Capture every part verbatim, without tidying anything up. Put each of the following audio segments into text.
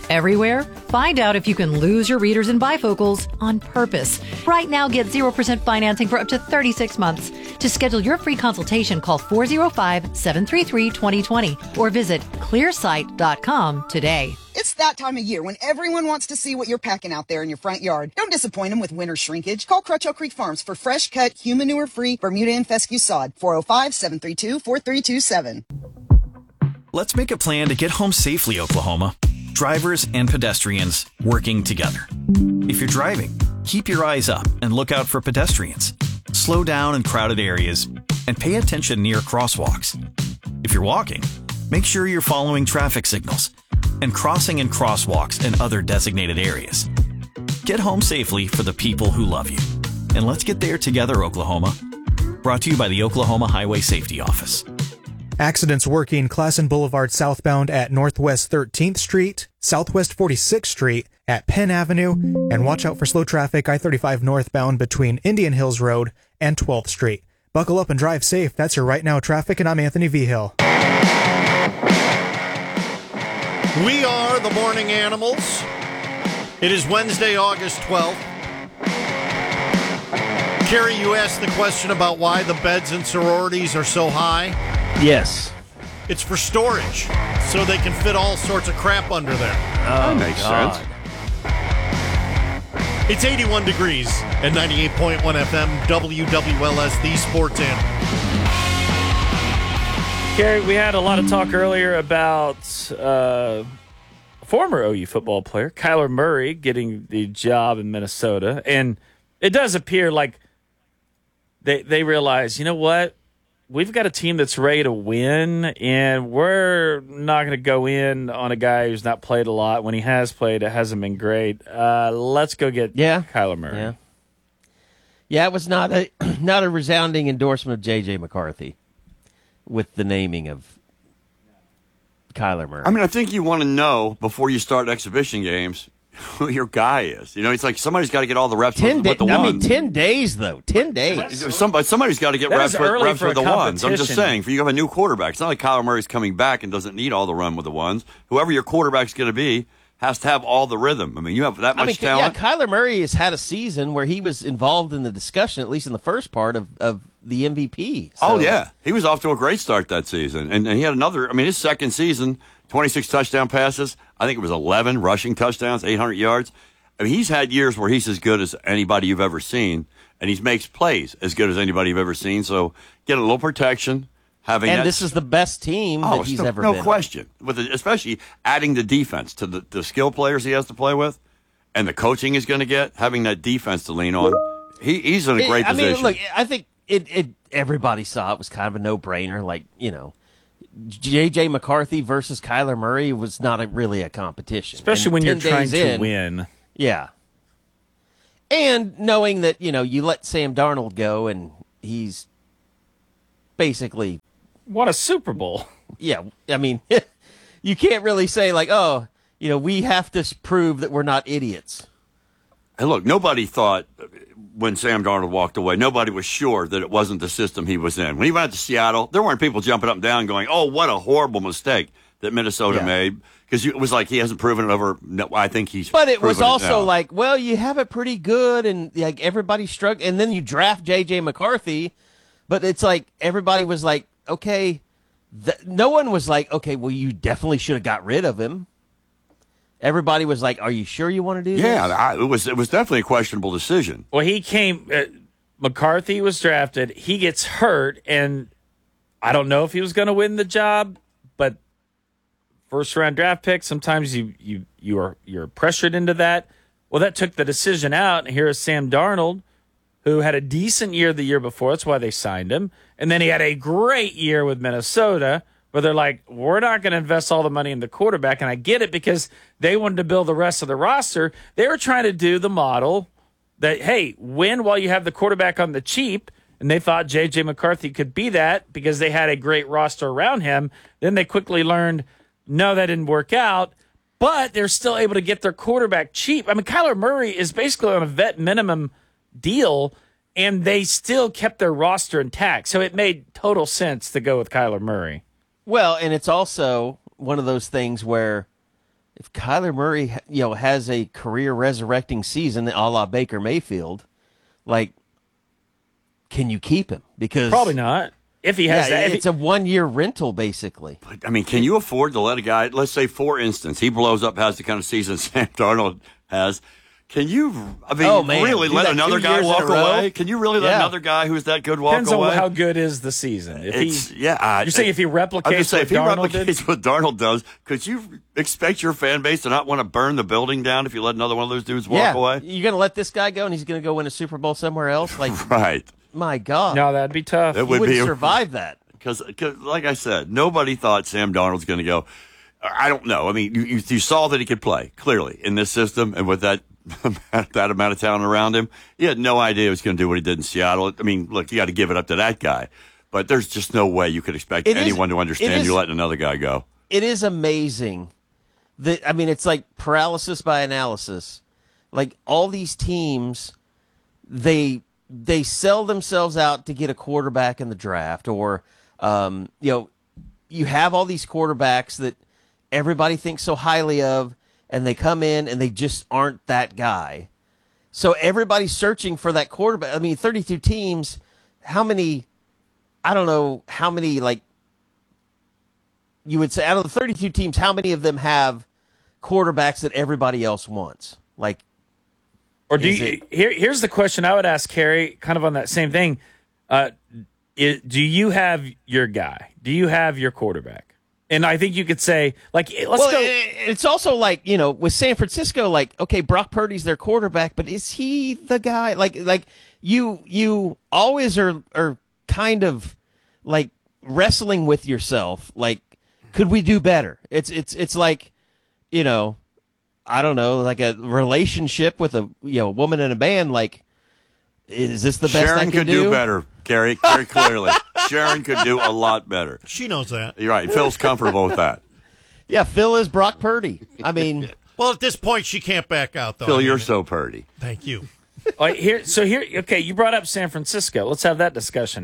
everywhere? Find out if you can lose your readers and bifocals on purpose. Right now, get zero percent financing for up to thirty-six months. To schedule your free consultation, call four oh five, seven three three, two oh two oh or visit clear sight dot com today. It's that time of year when everyone wants to see what you're packing out there in your front yard. Don't disappoint them with winter shrinkage. Call Crutcho Creek Farms for fresh cut, human manure-free Bermuda and fescue sod. four oh five, seven three two, four three two seven. Let's make a plan to get home safely, Oklahoma. Drivers and pedestrians working together. If you're driving, keep your eyes up and look out for pedestrians. Slow down in crowded areas and pay attention near crosswalks. If you're walking, make sure you're following traffic signals and crossing in crosswalks and other designated areas. Get home safely for the people who love you. And let's get there together, Oklahoma. Brought to you by the Oklahoma Highway Safety Office. Accidents working Classen Boulevard southbound at Northwest thirteenth Street, Southwest forty-sixth Street at Penn Avenue, and watch out for slow traffic I thirty-five northbound between Indian Hills Road and twelfth Street. Buckle up and drive safe. That's your Right Now traffic, and I'm Anthony Vigil. We are the Morning Animals. It is Wednesday, August twelfth. Carrie, you asked the question about why the beds in sororities are so high. Yes. It's for storage, so they can fit all sorts of crap under there. Oh, that makes God. sense. It's eighty-one degrees at ninety-eight point one F M, W W L S, the Sports Animal. Gary, we had a lot of talk earlier about uh, former O U football player, Kyler Murray, getting the job in Minnesota. And it does appear like they they realize, you know what? We've got a team that's ready to win, and we're not going to go in on a guy who's not played a lot. When he has played, it hasn't been great. Uh, let's go get Yeah. Kyler Murray. Yeah. Yeah, it was not a not a resounding endorsement of J J McCarthy with the naming of Kyler Murray. I mean, I think you want to know before you start exhibition games who your guy is. You know, it's like somebody's got to get all the reps ten with, da- with the I ones. mean, ten days though. Ten days. Somebody, somebody's got to get That reps is with, early reps for with a the ones. I'm just competition. saying, for you have a new quarterback. It's not like Kyler Murray's coming back and doesn't need all the run with the ones. Whoever your quarterback's going to be has to have all the rhythm. I mean, you have that much I mean, talent. yeah, Kyler Murray has had a season where he was involved in the discussion, at least in the first part of, of the M V P. So. Oh, yeah. He was off to a great start that season. And, and he had another, I mean, his second season, twenty-six touchdown passes. I think it was eleven rushing touchdowns, eight hundred yards. I mean, he's had years where he's as good as anybody you've ever seen, and he makes plays as good as anybody you've ever seen. So get a little protection. Having And that, this is the best team oh, that he's no, ever no been. question. With the, especially adding the defense to the, the skill players he has to play with, and the coaching he's going to get, having that defense to lean on. He, he's in a great I position. mean, look, I think it, it. Everybody saw it was kind of a no-brainer. Like, you know, J J McCarthy versus Kyler Murray was not a, really a competition. Especially And when you're ten trying days to in, win. Yeah. And knowing that, you know, you let Sam Darnold go and he's basically, What a Super Bowl. yeah, I mean, you can't really say, like, oh, you know, we have to prove that we're not idiots. And look, nobody thought when Sam Darnold walked away, nobody was sure that it wasn't the system he was in. When he went out to Seattle, there weren't people jumping up and down going, oh, what a horrible mistake that Minnesota Yeah. made. Because it was like he hasn't proven it over. No, I think he's But it was proven also now. like, well, you have it pretty good, and like everybody struck, and then you draft J J McCarthy, but it's like everybody was like, okay, th- no one was like, okay, well, you definitely should have got rid of him. Everybody was like, are you sure you want to do Yeah, this? I, it was it was definitely a questionable decision. Well, he came. Uh, McCarthy was drafted. He gets hurt, and I don't know if he was going to win the job. But first round draft pick, sometimes you you you are you're pressured into that. Well, that took the decision out. And here is Sam Darnold, who had a decent year the year before. That's why they signed him, and then he had a great year with Minnesota. Where they're like, we're not going to invest all the money in the quarterback. And I get it because they wanted to build the rest of the roster. They were trying to do the model that, hey, win while you have the quarterback on the cheap. And they thought J J McCarthy could be that because they had a great roster around him. Then they quickly learned, no, that didn't work out. But they're still able to get their quarterback cheap. I mean, Kyler Murray is basically on a vet minimum deal, and they still kept their roster intact. So it made total sense to go with Kyler Murray. Well, and it's also one of those things where if Kyler Murray, you know, has a career resurrecting season, a la Baker Mayfield, like, can you keep him? Because Probably not. If he has yeah, that, if it's he, a one year rental basically. But, I mean, can you afford to let a guy, let's say, for instance, he blows up, has the kind of season Sam Darnold has. Can you, I mean, Oh, man. really Do let that another two guy years in walk a row? away? Can you really let Yeah. another guy who's that good walk depends away? on how good is the season. If It's, he, yeah, I, you're saying if he replicates I'm just saying, what if he Darnold replicates did? what Darnold does, could you expect your fan base to not want to burn the building down if you let another one of those dudes walk yeah. away? You're going to let this guy go and he's going to go win a Super Bowl somewhere else? Like, Right. my God. no, that'd be tough. It He would wouldn't be survive that. Because, like I said, nobody thought Sam Darnold's going to go. I don't know. I mean, you, you, you saw that he could play, clearly, in this system and with that that amount of talent around him. He had no idea he was going to do what he did in Seattle. I mean, look, you got to give it up to that guy. But there's just no way you could expect It is- anyone to it understand is- you letting another guy go. It is amazing that, I mean, it's like paralysis by analysis. Like, all these teams, they they sell themselves out to get a quarterback in the draft, or um, you know, you have all these quarterbacks that everybody thinks so highly of, and they come in and they just aren't that guy. So everybody's searching for that quarterback. I mean, thirty-two teams, how many, I don't know how many, like, you would say out of the thirty-two teams, how many of them have quarterbacks that everybody else wants? Like, Or do Is you, it- here? Here's the question I would ask Carrie, kind of on that same thing. Uh, i do you have your guy? Do you have your quarterback? And I think you could say, like, let's well, go. it- it's also like, you know, with San Francisco, like, okay, Brock Purdy's their quarterback, but is he the guy? Like, like you, you always are, are kind of like wrestling with yourself. Like, could we do better? It's, it's, it's like, you know, I don't know, like a relationship with a, you know, woman and a man. Like, is this the best Sharon I can could do? better, Gary, very clearly. Sharon could do a lot better. She knows that. You're right. Phil's comfortable with that. Yeah, Phil is Brock Purdy. I mean, Well, at this point, she can't back out, though. I Phil, mean, you're so purdy. Thank you. All right, here, so here, okay, you brought up San Francisco. Let's have that discussion.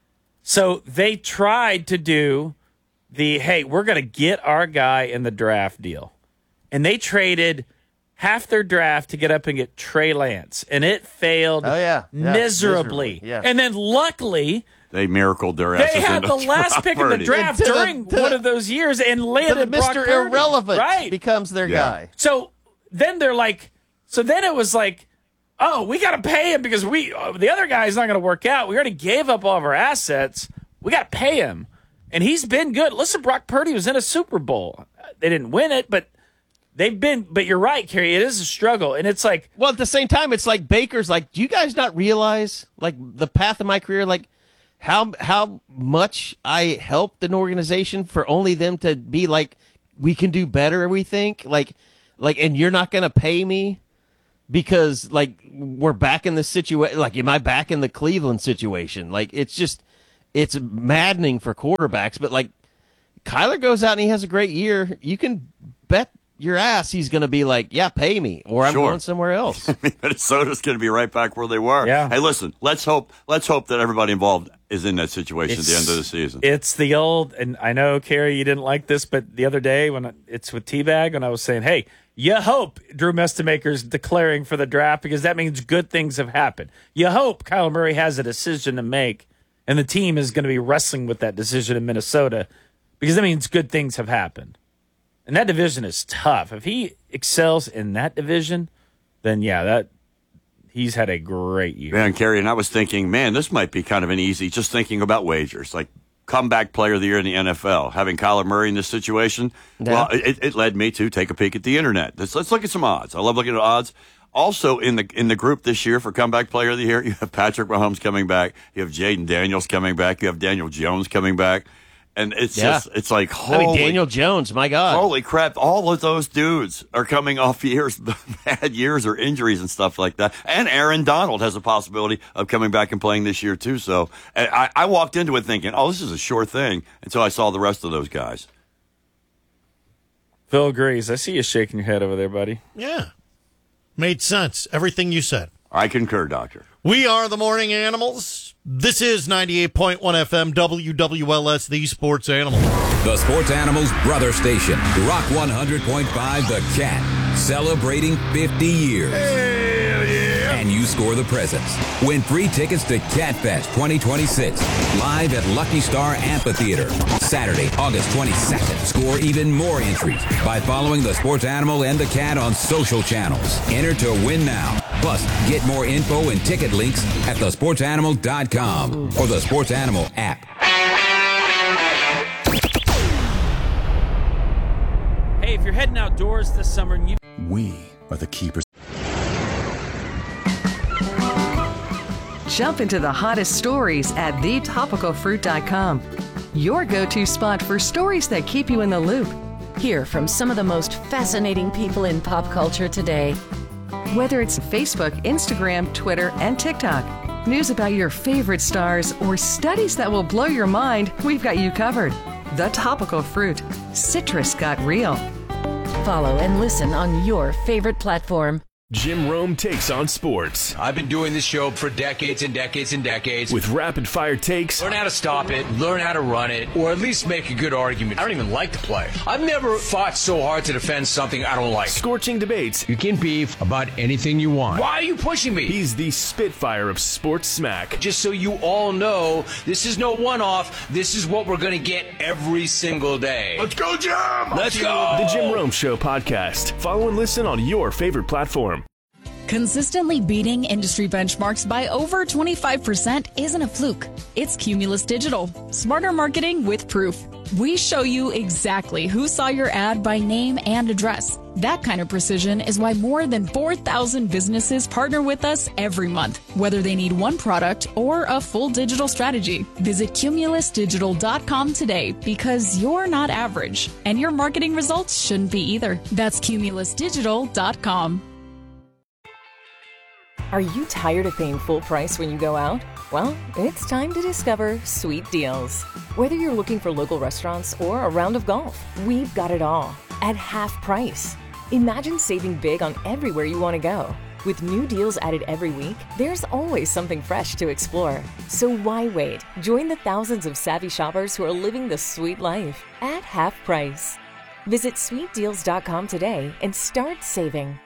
So they tried to do the, hey, we're going to get our guy in the draft deal. And they traded half their draft to get up and get Trey Lance. And it failed Oh, yeah. Yeah, miserably. miserably, yeah. And then luckily, They miracled their asses they had into the last Brock pick in the Purdy. draft To the- during to the- one of those years and landed Brock Mister Purdy. Irrelevant Right. becomes their Yeah. guy. So then they're like, so then it was like, oh, we got to pay him because we uh, the other guy's not going to work out. We already gave up all of our assets. We got to pay him, and he's been good. Listen, Brock Purdy was in a Super Bowl. They didn't win it, but they've been. But you're right, Kerry. It is a struggle, and it's like, Well, at the same time, it's like Baker's like, do you guys not realize, like, the path of my career, like, how how much I helped an organization for only them to be like, we can do better, we think? Like, like, and you're not going to pay me because, like, we're back in the situation. Like, am I back in the Cleveland situation? Like, it's just, it's maddening for quarterbacks. But, like, Kyler goes out and he has a great year. You can bet your ass he's going to be like, yeah, pay me, or I'm Sure. going somewhere else. I mean, Minnesota's going to be right back where they were. Yeah. Hey, listen, let's hope let's hope that everybody involved is in that situation at the end of the season. It's the old, and I know, Kerry, you didn't like this, but the other day when I, it's with Teabag, when I was saying, hey, you hope Drew Mestemaker's declaring for the draft because that means good things have happened. You hope Kyler Murray has a decision to make, and the team is going to be wrestling with that decision in Minnesota because that means good things have happened. And that division is tough. If he excels in that division, then yeah, that he's had a great year. Man, Kerry, and I was thinking, man, this might be kind of an easy, just thinking about wagers, like comeback player of the year in the N F L, having Kyler Murray in this situation. Yeah. Well, it, it led me to take a peek at the internet. Let's, let's look at some odds. I love looking at odds. Also in the in the group this year for comeback player of the year, you have Patrick Mahomes coming back. You have Jaden Daniels coming back. You have Daniel Jones coming back. And it's Yeah. just, it's like, I holy, mean, Daniel Jones, my God. holy crap. All of those dudes are coming off years, bad years or injuries and stuff like that. And Aaron Donald has a possibility of coming back and playing this year too. So I, I walked into it thinking, oh, this is a sure thing until I saw the rest of those guys. Phil agrees. I see you shaking your head over there, buddy. Yeah. Made sense. Everything you said. I concur, Doctor. We are the Morning Animals. This is ninety-eight point one F M W W L S, the Sports Animal. The Sports Animals brother station, Rock one hundred point five The Cat, celebrating fifty years. Hell yeah. And you score the presents. Win free tickets to Catfest twenty twenty-six, live at Lucky Star Amphitheater, Saturday, August twenty-second. Score even more entries by following the Sports Animal and the Cat on social channels. Enter to win now. Plus, get more info and ticket links at the sports animal dot com or the Sports Animal app. Hey, if you're heading outdoors this summer and you... We are the keepers. Jump into the hottest stories at the topical fruit dot com. Your go-to spot for stories that keep you in the loop. Hear from some of the most fascinating people in pop culture today. Whether it's Facebook, Instagram, Twitter, and TikTok, news about your favorite stars, or studies that will blow your mind, we've got you covered. The Topical Fruit. Citrus got real. Follow and listen on your favorite platform. Jim Rome takes on sports. I've been doing this show for decades and decades and decades. With rapid-fire takes. Learn how to stop it, learn how to run it, or at least make a good argument. I don't even like to play. I've never fought so hard to defend something I don't like. Scorching debates. You can beef about anything you want. Why are you pushing me? He's the Spitfire of sports smack. Just so you all know, this is no one-off. This is what we're going to get every single day. Let's go, Jim! Let's go! The Jim Rome Show podcast. Follow and listen on your favorite platform. Consistently beating industry benchmarks by over twenty-five percent isn't a fluke. It's Cumulus Digital. Smarter marketing with proof. We show you exactly who saw your ad by name and address. That kind of precision is why more than four thousand businesses partner with us every month, whether they need one product or a full digital strategy. Visit cumulus digital dot com today because you're not average, and your marketing results shouldn't be either. That's cumulus digital dot com. Are you tired of paying full price when you go out? Well, it's time to discover Sweet Deals. Whether you're looking for local restaurants or a round of golf, we've got it all at half price. Imagine saving big on everywhere you want to go. With new deals added every week, there's always something fresh to explore. So why wait? Join the thousands of savvy shoppers who are living the sweet life at half price. Visit sweet deals dot com today and start saving.